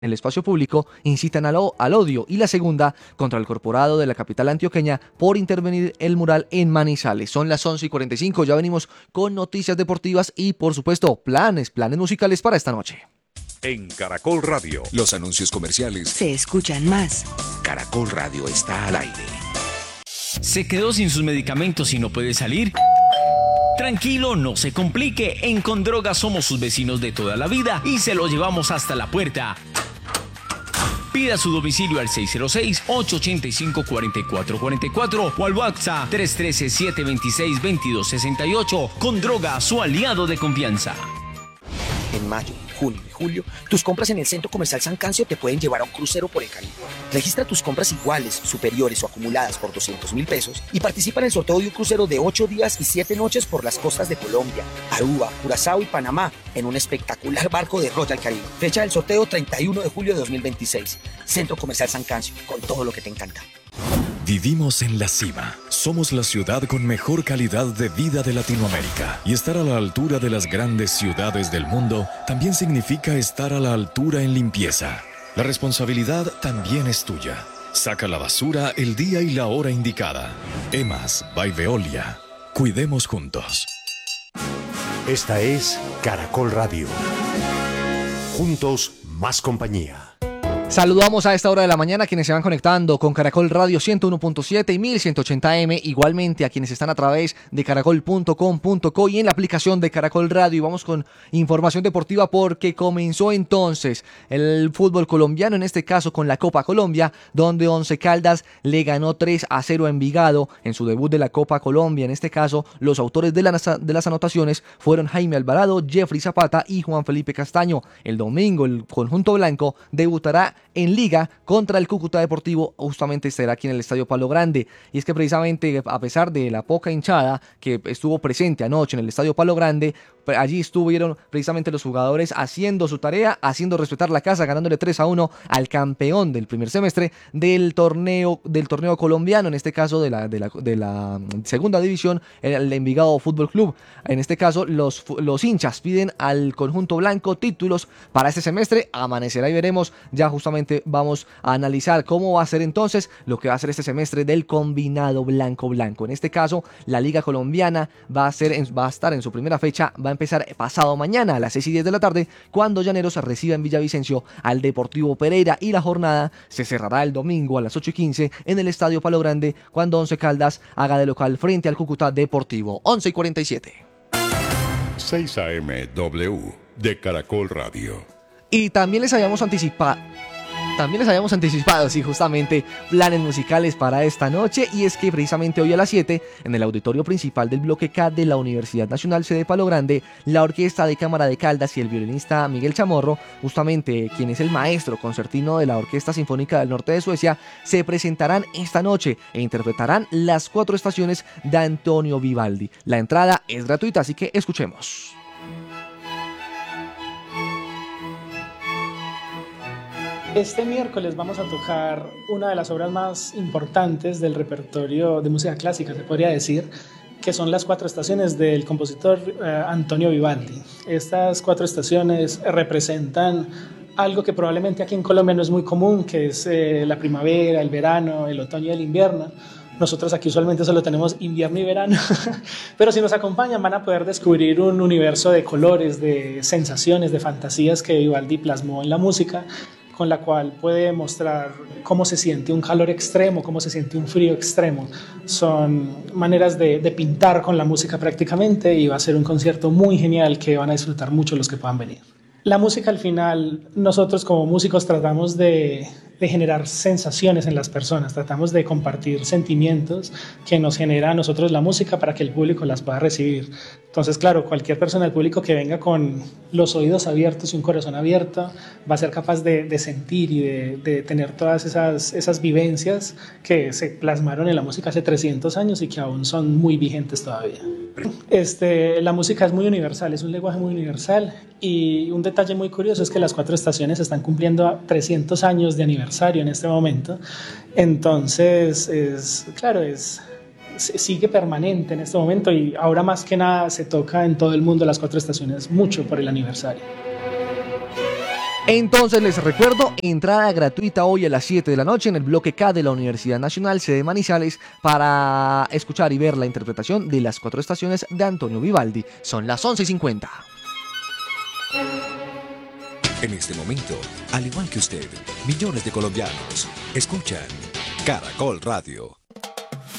el espacio público incitan al odio, y la segunda contra el corporado de la capital antioqueña por intervenir el mural en Manizales. Son las 11:45, ya venimos con noticias deportivas y por supuesto planes musicales para esta noche. En Caracol Radio, los anuncios comerciales se escuchan más. Caracol Radio está al aire. ¿Se quedó sin sus medicamentos y no puede salir? Tranquilo, no se complique. En Condroga somos sus vecinos de toda la vida y se lo llevamos hasta la puerta. Pida su domicilio al 606-885-4444 o al WhatsApp 313-726-2268. Condroga, su aliado de confianza. En mayo, junio y julio, tus compras en el Centro Comercial San Cancio te pueden llevar a un crucero por el Caribe. Registra tus compras iguales, superiores o acumuladas por 200.000 pesos y participa en el sorteo de un crucero de 8 días y 7 noches por las costas de Colombia, Aruba, Curazao y Panamá en un espectacular barco de Royal Caribe. Fecha del sorteo 31 de julio de 2026. Centro Comercial San Cancio, con todo lo que te encanta. Vivimos en la cima. Somos la ciudad con mejor calidad de vida de Latinoamérica. Y estar a la altura de las grandes ciudades del mundo también significa estar a la altura en limpieza. La responsabilidad también es tuya. Saca la basura el día y la hora indicada. EMAS by Veolia. Cuidemos juntos. Esta es Caracol Radio. Juntos, más compañía. Saludamos a esta hora de la mañana a quienes se van conectando con Caracol Radio 101.7 y 1180M, igualmente a quienes están a través de caracol.com.co y en la aplicación de Caracol Radio. Y vamos con información deportiva porque comenzó entonces el fútbol colombiano, en este caso con la Copa Colombia, donde Once Caldas le ganó 3-0 a Envigado en su debut de la Copa Colombia. En este caso, los autores de las anotaciones fueron Jaime Alvarado, Jeffrey Zapata y Juan Felipe Castaño. El domingo el conjunto blanco debutará en Liga contra el Cúcuta Deportivo, justamente estará aquí en el Estadio Palo Grande. Y es que precisamente a pesar de la poca hinchada que estuvo presente anoche en el Estadio Palo Grande, allí estuvieron precisamente los jugadores haciendo su tarea, haciendo respetar la casa, ganándole 3-1 al campeón del primer semestre del torneo colombiano, en este caso de la segunda división, el Envigado Fútbol Club. En este caso los hinchas piden al conjunto blanco títulos para este semestre. Amanecerá y veremos. Ya justamente vamos a analizar cómo va a ser entonces lo que va a ser este semestre del combinado blanco. En este caso, la Liga Colombiana va a estar en su primera fecha, va a empezar pasado mañana a las 6:10 de la tarde, cuando Llaneros reciba en Villavicencio al Deportivo Pereira, y la jornada se cerrará el domingo a las 8:15 en el Estadio Palo Grande, cuando Once Caldas haga de local frente al Cúcuta Deportivo. 11:47. 6 AM-W de Caracol Radio. Y también les habíamos anticipado, sí, justamente planes musicales para esta noche, y es que precisamente hoy a las 7, en el auditorio principal del bloque K de la Universidad Nacional Sede Palo Grande, la Orquesta de Cámara de Caldas y el violinista Miguel Chamorro, justamente quien es el maestro concertino de la Orquesta Sinfónica del Norte de Suecia, se presentarán esta noche e interpretarán las 4 estaciones de Antonio Vivaldi. La entrada es gratuita, así que escuchemos. Este miércoles vamos a tocar una de las obras más importantes del repertorio de música clásica, se podría decir, que son las 4 estaciones del compositor Antonio Vivaldi. Estas 4 estaciones representan algo que probablemente aquí en Colombia no es muy común, que es la primavera, el verano, el otoño y el invierno. Nosotros aquí usualmente solo tenemos invierno y verano, pero si nos acompañan van a poder descubrir un universo de colores, de sensaciones, de fantasías que Vivaldi plasmó en la música, con la cual puede mostrar cómo se siente un calor extremo, cómo se siente un frío extremo. Son maneras de pintar con la música prácticamente, y va a ser un concierto muy genial que van a disfrutar mucho los que puedan venir. La música, al final, nosotros como músicos tratamos de generar sensaciones en las personas, tratamos de compartir sentimientos que nos genera a nosotros la música para que el público las pueda recibir. Entonces, claro, cualquier persona del público que venga con los oídos abiertos y un corazón abierto va a ser capaz de sentir y de tener todas esas vivencias que se plasmaron en la música hace 300 años y que aún son muy vigentes todavía. La música es muy universal, es un lenguaje muy universal, y un detalle muy curioso es que las 4 estaciones están cumpliendo 300 años de aniversario en este momento. Entonces, sigue permanente en este momento, y ahora más que nada se toca en todo el mundo las 4 estaciones mucho por el aniversario. Entonces les recuerdo, entrada gratuita hoy a las 7 de la noche en el bloque K de la Universidad Nacional Sede Manizales para escuchar y ver la interpretación de las 4 estaciones de Antonio Vivaldi. Son las 11:50. En este momento, al igual que usted, millones de colombianos escuchan Caracol Radio.